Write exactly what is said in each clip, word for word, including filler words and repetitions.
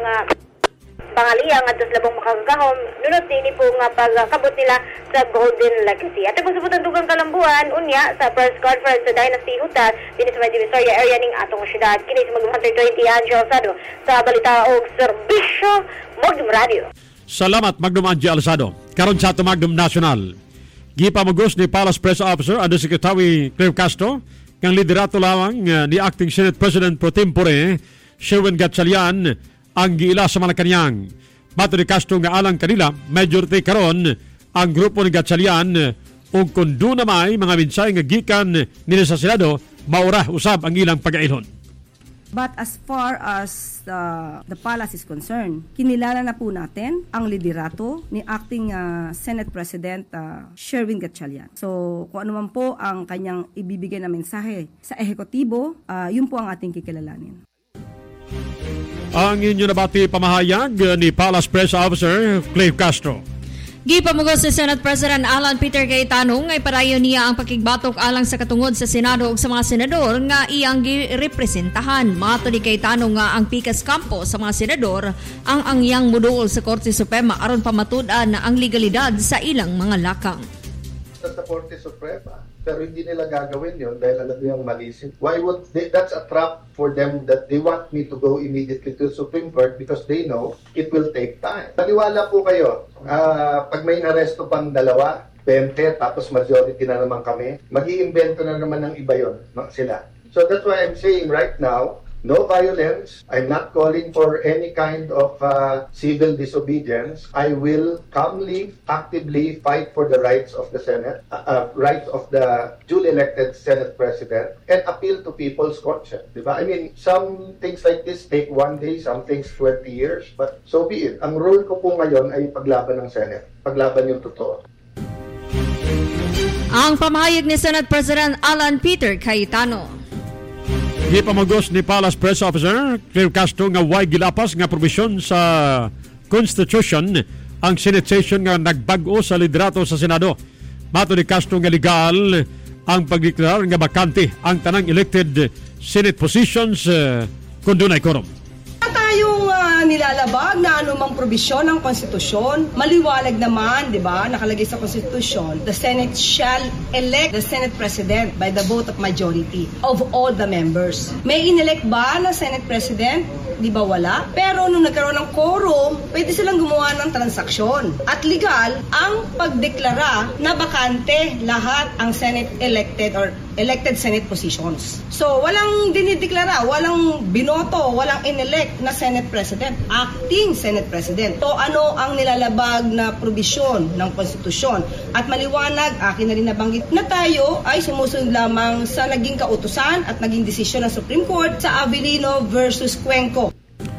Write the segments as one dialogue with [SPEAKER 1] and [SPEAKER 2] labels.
[SPEAKER 1] nga pangaliyang at labang makagahom, nunot nini po nga pagkabot nila sa Golden Legacy. At kung sa dugang kalambuan, unya sa press conference sa Dynasty Hotel, din sa Divisoria area ning atong syudad. Kini sa mag one twenty Angel Alzado sa balita og serbisyo Magnum Radio.
[SPEAKER 2] Salamat Magnum Angel Alzado. Karon sa ato Magnum National. Gipamugos ni Palace Press Officer Undersecretary Claire Castro kang liderato lamang uh, ni Acting Senate President Pro Tempore Sherwin Gatchalian ang giila sa Malacañang. Mato ni Castro nga alang kanila, majority karon ang grupo ni Gatchalian ug kun do na may mga minsay nga gikan nila sa Senado, maura usab ang ilang pag-ailhon.
[SPEAKER 3] But as far as uh, the palace is concerned, kinilala na po natin ang liderato ni Acting uh, Senate President uh, Sherwin Gatchalian. So kung ano man po ang kanyang ibibigay na mensahe sa ehekutibo, uh, yun po ang ating kikilalanin.
[SPEAKER 2] Ang inyo nabati pamahayag ni Palace Press Officer Clay Castro.
[SPEAKER 4] Gipamugos si Senate President Alan Peter Cayetano ngay padayon niya ang pakigbatok alang sa katungod sa Senado ug sa mga senador nga iyang girepresentahan. Mato ni Cayetano nga ang pikas kampo sa mga senador ang angyang muduol sa Korte Suprema aron pamatud-an na ang legalidad sa ilang mga lakang.
[SPEAKER 5] Sa Korte Suprema, pero hindi nila gagawin yun dahil alam niyang malisip. Why would they, that's a trap for them that they want me to go immediately to the Supreme Court because they know it will take time. Paniwala po kayo, uh, pag may naresto pang dalawa, twenty, tapos majority na naman kami, mag-iimbento na naman ng iba yun, sila. So that's why I'm saying right now, no violence. I'm not calling for any kind of uh, civil disobedience. I will calmly, actively fight for the rights of the Senate, uh, uh, rights of the duly elected Senate President, and appeal to people's conscience. Diba? I mean, some things like this take one day, some things twenty years, but so be it. Ang role ko po ngayon ay paglaban ng Senate, paglaban yung totoo.
[SPEAKER 4] Ang pamahayag ni Senate President Alan Peter Cayetano.
[SPEAKER 2] Gipamugos ni Palace Press Officer Claire Castro nga way gilapas nga probisyon sa Constitution ang Senate session nga nagbag-o sa liderato sa Senado. Mato ni Castro nga legal ang pagdeklarar nga bakante ang tanang elected Senate positions uh, kung dunay quorum.
[SPEAKER 3] Tayong uh, nilalabag na anumang probisyon ng konstitusyon, maliwalag naman, di ba, nakalagay sa konstitusyon, the Senate shall elect the Senate President by the vote of majority of all the members. May inelect ba na Senate President? Di ba wala? Pero nung nagkaroon ng quorum, pwede silang gumawa ng transaksyon. At legal ang pagdeklara na bakante lahat ang Senate elected or elected Senate positions. So, walang dinideklara, walang binoto, walang inelect na Senate President, acting Senate President. So, ano ang nilalabag na probisyon ng konstitusyon? At maliwanag, akin na rin nabanggit na tayo ay sumusunod lamang sa naging kautusan at naging desisyon ng Supreme Court sa Avellino versus Cuenco.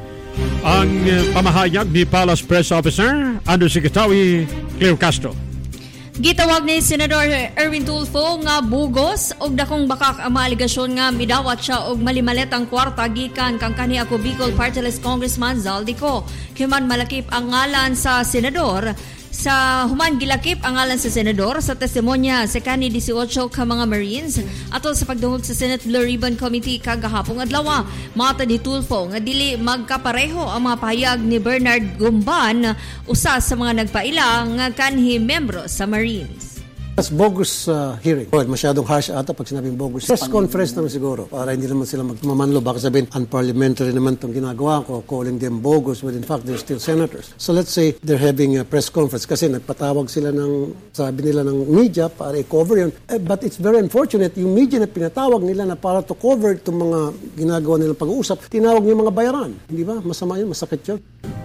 [SPEAKER 2] Ang pamahayag ni Palace Press Officer Undersecretary Claire Castro.
[SPEAKER 4] Gitawag ni Senador Erwin Tulfo nga bugos og dakong bakak ang mga aligasyon nga midawat siya og malimalet ang kwarta gikan kang kani ako Bicol Party List Congressman Zaldico. Kiman malakip ang ngalan sa senador sa human gilakip ang ngalan sa senador sa testimonya sa kani eighteen ka mga Marines atol sa pagdungog sa Senate Blue Ribbon Committee kagahapong adlaw. Mata ni Tulfo nga dili magkapareho ang mga pahayag ni Bernard Gumban, usa sa mga nagpaila nga kanhi membro sa Marines.
[SPEAKER 6] That's bogus uh, hearing. Oh, masyadong harsh ata pag sinabing bogus. Press conference naman siguro para hindi naman sila magmamanlo. Baka sabihin, unparliamentary naman itong ginagawa ko, calling them bogus, but in fact, they're still senators. So let's say they're having a press conference kasi nagpatawag sila ng, sabi nila ng media para i-cover yun. Eh, but it's very unfortunate, yung media na pinatawag nila na para to cover itong mga ginagawa nilang pag-uusap, tinawag niyo mga bayaran. Di ba? Masama yun, masakit yun.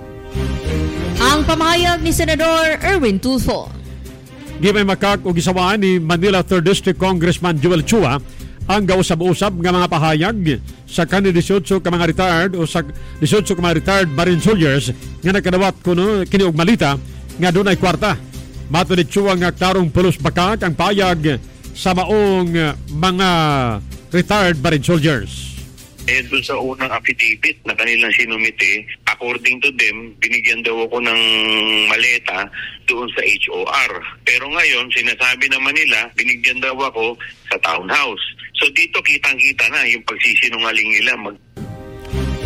[SPEAKER 4] Ang pamahayag ni Senador Erwin Tulfo.
[SPEAKER 2] Di may makak o gisawaan ni Manila third District Congressman Joel Chua ang gausab-usab nga mga pahayag sa kanhi eighteen ka mga retired o sa eighteen ka mga retired Marine soldiers nga nakadawat kuno kini og malita nga dunay kwarta. Mato ni Chua nga tarong pulos bakak ang pahayag sa maong mga retired Marine soldiers.
[SPEAKER 7] Eh, doon sa unang affidavit na kanilang sinumite, according to them, binigyan daw ako ng maleta doon sa H O R. Pero ngayon, sinasabi naman nila, binigyan daw ako sa townhouse. So dito kitang-kita na yung pagsisinungaling nila. Mag-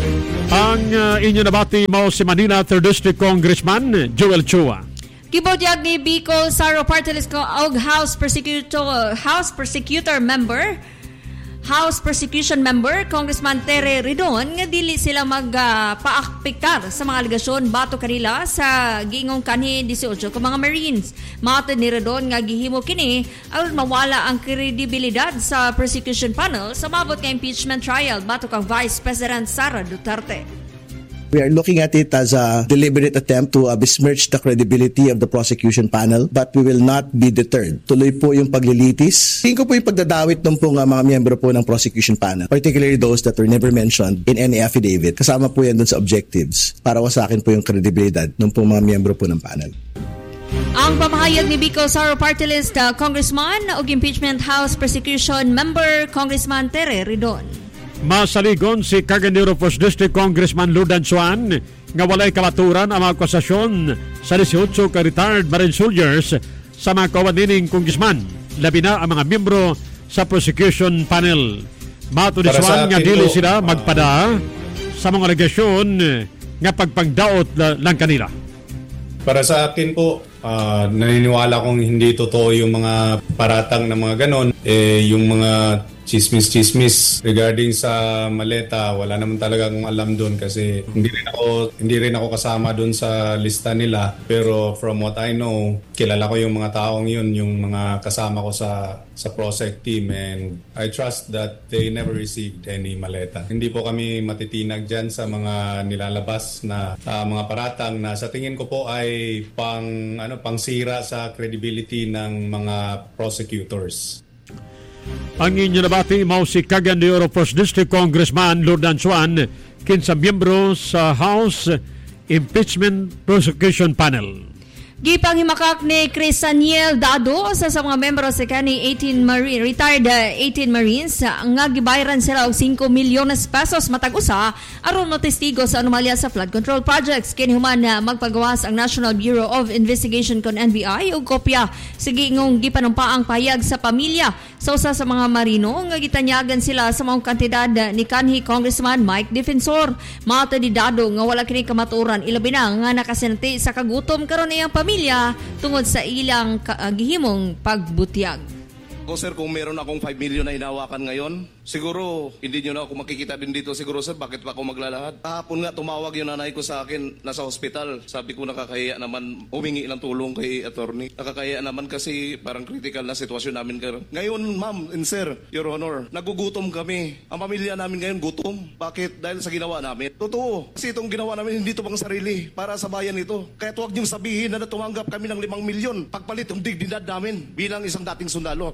[SPEAKER 2] Ang uh, inyo nabati mo si Manila third District Congressman Joel Chua.
[SPEAKER 4] Gibodyag ni Bicol Saro Party List ko og House Prosecutor House Prosecutor Member House Prosecution Member Congressman Tere Ridon nga dili sila magpaakpiktar uh, sa mga aligasyon bato kanila sa giingong kanhi eighteen ka mga Marines. Matod ni Ridon nga gihimo kini aron mawala ang kredibilidad sa prosecution panel sa mabot nga impeachment trial bato kang Vice President Sara Duterte.
[SPEAKER 8] We are looking at it as a deliberate attempt to uh, besmirch the credibility of the prosecution panel, but we will not be deterred. Tuloy po yung paglilitis. Tingin ko po yung pagdadawit ng po nga mga miyembro po ng prosecution panel, particularly those that were never mentioned in any affidavit. Kasama po yan dun sa objectives para sa akin po yung kredibilidad ng po mga miyembro po ng panel.
[SPEAKER 4] Ang pamahayag ni Bicol Saro Party List uh, Congressman o Impeachment House Prosecution Member Congressman Tere Ridon.
[SPEAKER 2] Masaligon si Cagayan first District Congressman Lourdan Suan nga walay kamaturan ang mga akusasyon sa eighteen ka retired Marine soldiers sa mga kawanining congressman, labi na ang mga miyembro sa prosecution panel. Mato ni Suan nga dili po, sila magpada uh, sa mga legasyon nga pagpangdaot lang kanila.
[SPEAKER 9] Para sa akin po, uh, naniniwala kong hindi totoo yung mga paratang na mga ganon. Eh, yung mga chismis-chismis regarding sa maleta, wala naman talaga akong alam doon kasi hindi rin ako hindi rin ako kasama doon sa lista nila. Pero from what I know, kilala ko yung mga taong yun, yung mga kasama ko sa sa Prosec team, and I trust that they never received any maleta. Hindi po kami matitinag dyan sa mga nilalabas na uh, mga paratang na sa tingin ko po ay pang ano pangsira sa credibility ng mga prosecutors.
[SPEAKER 2] Ang inyo nabati mao si Cagayan de Oro first District Congressman Lourdan Suan kinsa miyembro sa House Impeachment Prosecution Panel.
[SPEAKER 4] Gipanghimakak ni Chris Saniel Dado sa sa mga membro sa kani eighteen Marine, retired uh, eighteen Marines uh, nga gibayaran sila og five milyones pesos matag usa aron matestigo sa anomalya sa flood control projects. Kini human uh, magpagawas ang National Bureau of Investigation kon N B I og kopya sa giingong gipanumpaang pahayag sa pamilya sa usa sa mga marino nga gitanyagan sila sa mga kantidad uh, ni kanhi Congressman Mike Defensor. Mato di Dado nga wala kini kamaturan ilabi na nga nakasinati sa kagutom karon iyang pamilya tungod sa ilang uh, gihimong pagbutiyag.
[SPEAKER 10] Ako sir, kung meron akong five million na hinawakan ngayon, siguro hindi nyo na ako makikita din dito. Siguro sir, bakit pa ako maglalahad? Kahapon nga tumawag yung nanay ko sa akin, nasa hospital. Sabi ko nakakahiya naman humingi ng tulong kay attorney. Nakakahiya naman kasi parang critical na sitwasyon namin. Ngayon ma'am and sir, your honor, nagugutom kami. Ang pamilya namin ngayon gutom. Bakit? Dahil sa ginawa namin. Totoo. Kasi itong ginawa namin hindi ito pang sarili. Para sa bayan ito. Kaya huwag niyong sabihin na tumanggap kami ng limang milyon. Pagpalit yung dignidad namin bilang isang dating sundalo.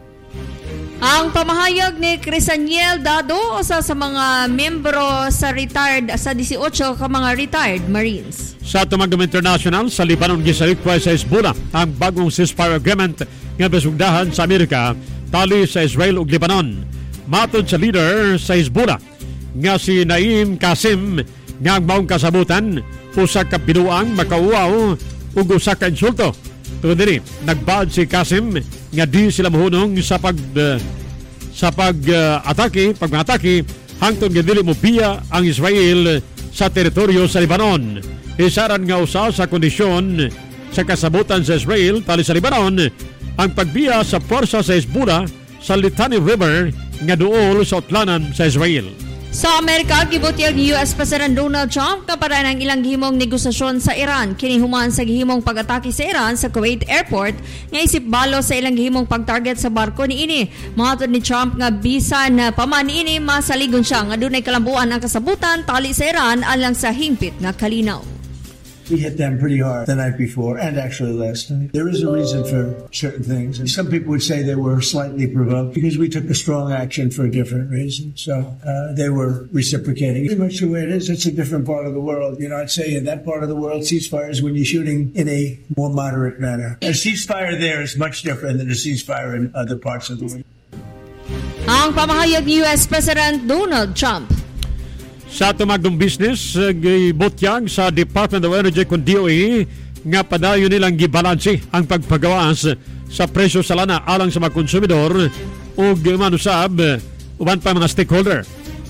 [SPEAKER 4] Ang pamahayag ni Crisaniel Dado sa sa mga membro sa retired sa eighteen ka mga retired Marines.
[SPEAKER 2] Sa tumagdom international sa Libanon gisalikway sa Hezbollah ang bagong ceasefire agreement nga besugdahan sa Amerika tali sa Israel ug Lebanon. Matod sa leader sa Hezbollah nga si Naim Qasim nga ang maong kasabutan usa ka binuang makauaw ug usa ka insulto. Tungod diri nagbad si Qasim nga di sila mohunong sa pag uh, sa pag-atake, uh, pag-atake hangtod nga dili mo biya ang Israel sa teritoryo sa Lebanon. Isaran nga usa sa kondisyon sa kasabutan sa Israel tali sa Lebanon ang pagbiya sa porsa sa Hezbollah sa Litani River nga duol sa utlanan sa Israel.
[SPEAKER 4] Sa Amerika, gibutyag ni U S President Donald Trump kaparan ang ilang gihimong negosasyon sa Iran. Kinihuman sa gihimong pag-atake sa Iran sa Kuwait Airport nga isip balo sa ilang gihimong pag-target sa barko ni ini. Mahatod ni Trump nga bisan na paman ni ini masaligon siya nga dunay kalambuan ang kasabutan tali sa Iran alang sa hingpit nga kalinaw.
[SPEAKER 11] We hit them pretty hard the night before and actually last night. There is a reason for certain things. And some people would say they were slightly provoked because we took a strong action for a different reason. So uh, they were reciprocating. Pretty much the way it is. It's a different part of the world. You know, I'd say in that part of the world, ceasefire is when you're shooting in a more moderate manner. A ceasefire there is much different than a ceasefire in other parts of the world.
[SPEAKER 4] Ang pamahayag ni U S President Donald Trump.
[SPEAKER 2] Sa tumagdong business, gibutyag sa Department of Energy kung D O E nga padayon nilang gibalansi ang pagpagawas sa presyo sa lana alang sa mga konsumidor o manusab uban pa mga stakeholder.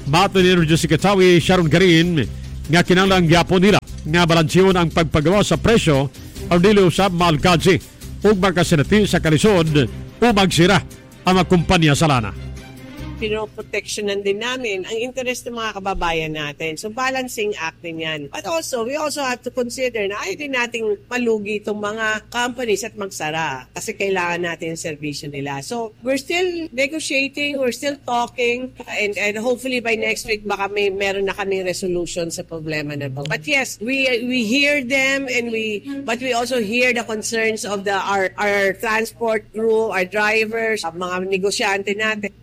[SPEAKER 2] Mato ni Energy Secretary Sharon Garin nga kinahanglan gyapon nila nga balansiyon ang pagpagawa sa presyo o dili usab maalkadsi ug makasenati sa kalisod o magsira ang mga kumpanya sa lana.
[SPEAKER 12] Pinoproteksyonan din namin ang interest ng mga kababayan natin. So balancing act din yan. But also, we also have to consider na ayaw din nating malugi itong mga companies at magsara kasi kailangan natin yung servisyo nila. So we're still negotiating, we're still talking, and, and hopefully by next week baka may meron na kaming resolution sa problema na to. But yes, we we hear them and we but we also hear the concerns of the our, our transport crew, our drivers, mga negosyante natin.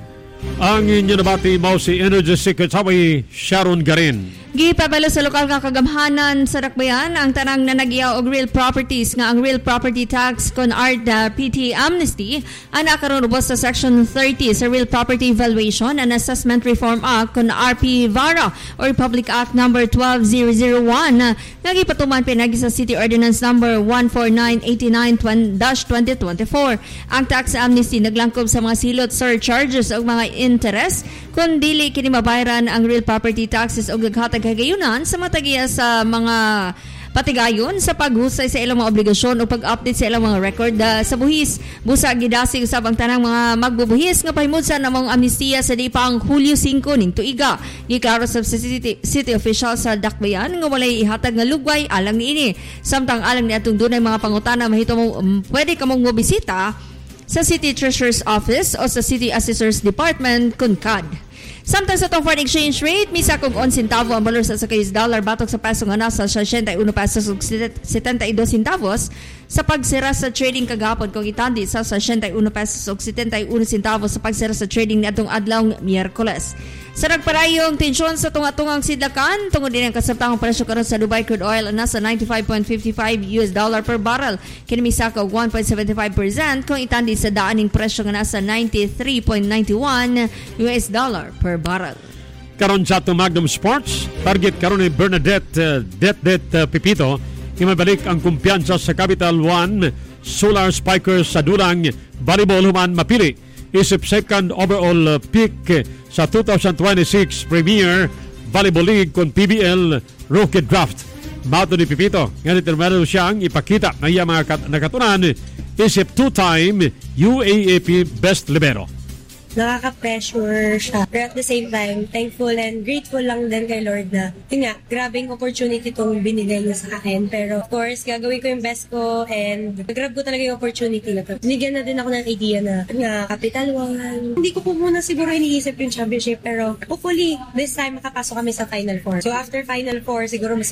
[SPEAKER 2] Ang inyo nabati mo si Energy Secretary Sharon Garin.
[SPEAKER 4] Gipabala sa lokal nga kagamhanan sa Dakbayan ang tanang na nagyaw og real properties nga ang real property tax kon art uh, P T amnesty ana karon ubos sa section thirty sa Real Property Valuation and Assessment Reform Act kon R P VARA or Republic Act number twelve thousand one nga gipatuman pinagi sa City Ordinance number one four nine eight nine dash twenty twenty-four. Ang tax amnesty naglangkob sa mga silot surcharges o mga interest kung dili kini mabayaran ang real property taxes o naghatag kagayunan sa matagiya sa mga patigayon sa paghusay sa ilang mga obligasyon o pag-update sa ilang mga record uh, sa buhis. Busa gidasig usab ang tanang mga magbubuhis nga pahimudsan namong amnestiya sa di pa ang Hulyo five ning tuiga. Giklaro sa city, city official sa Dakbayan nga walay ihatag nga lugway alang niini. Samtang alang ni atong dunay mga pangutana mahito mo um, pwede ka mong mobisita sa City Treasurer's Office o sa City Assessor's Department kun C A D. Samtang sa itong foreign exchange rate, misa kong one centavo ang valor sa sakay dollar batok sa peso nga nasa sixty-one pesos ug seventy-two centavos sa pagsira sa trading kagahapon kung itandi sa sixty-one pesos ug seventy-one centavos sa pagsira sa trading niadtong adlaw Miyerkules. Sa nagparayong tensyon sa tunga-tungang sidlakan, tungod din ang kasabtang presyo karon sa Dubai crude oil nasa ninety-five point five five U S dollar per barrel. Kini misa ka one point seven five percent kung itandi sa daaning presyo nga nasa ninety-three point nine one U S dollar per barrel.
[SPEAKER 2] Karon sa itong Magnum Sports, target karon ni Bernadette uh, Det Det uh, Pipito, imabalik ang kumpiyansa sa Capital One Solar Spikers sa dulang volleyball human mapili. Isip second overall uh, pick uh, sa two thousand twenty-six Premier Volleyball League kon P B L Rookie Draft. Mato ni Pipito, nga determinado siyang ipakita na iya mga kat- nakatunan isip two-time U A A P Best Libero.
[SPEAKER 13] Nakaka-pressure siya. Pero at the same time, thankful and grateful lang din kay Lord na, yun nga, grabing opportunity itong binigay niya sa akin. Pero of course, gagawin ko yung best ko and grab ko talaga yung opportunity na to. Binigyan na din ako ng idea na, nga, Capital One. Hindi ko po muna siguro iniisip yung championship, pero hopefully, this time makapasok kami sa Final Four. So after Final Four, siguro mas